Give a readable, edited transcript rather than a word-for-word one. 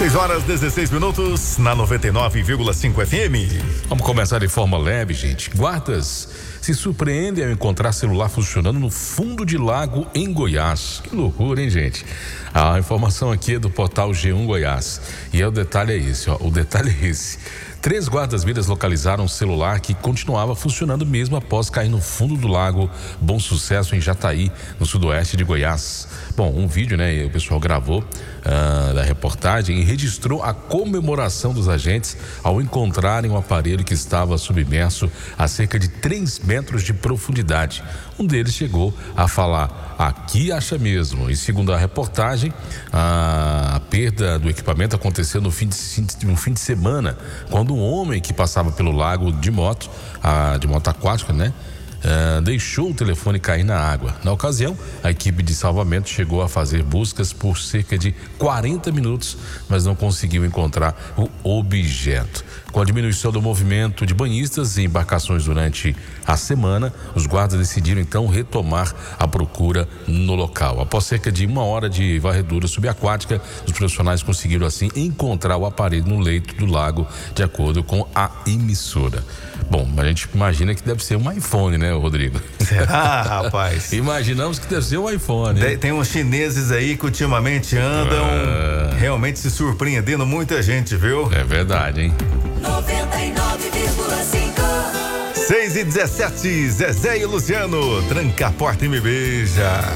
6h16 na 99,5 FM. Vamos começar de forma leve, gente. Guardas se surpreendem ao encontrar celular funcionando no fundo de lago em Goiás. Que loucura, hein, gente? A informação aqui é do portal G1 Goiás. E o detalhe é esse, ó. O detalhe é esse. 3 guardas-vidas localizaram um celular que continuava funcionando mesmo após cair no fundo do lago Bom Sucesso, em Jataí, no sudoeste de Goiás. Bom, um vídeo, né? O pessoal gravou da reportagem e registrou a comemoração dos agentes ao encontrarem um aparelho que estava submerso a cerca de 3 metros de profundidade. Um deles chegou a falar: aqui acha mesmo. E segundo a reportagem, a perda do equipamento aconteceu no fim de semana, quando um homem que passava pelo lago de moto aquática, né? Deixou o telefone cair na água. Na ocasião, a equipe de salvamento chegou a fazer buscas por cerca de 40 minutos, mas não conseguiu encontrar o objeto. Com a diminuição do movimento de banhistas e embarcações durante a semana, os guardas decidiram então retomar a procura no local. Após cerca de 1 hora de varredura subaquática, os profissionais conseguiram assim encontrar o aparelho no leito do lago, de acordo com a emissora. Bom, a gente imagina que deve ser um iPhone, né, Rodrigo? Será, rapaz? Imaginamos que deve ser um iPhone. Tem uns chineses aí que ultimamente andam realmente se surpreendendo muita gente, viu? É verdade, hein? 99,5 6h17, Zezé e Luciano, tranca a porta e me beija.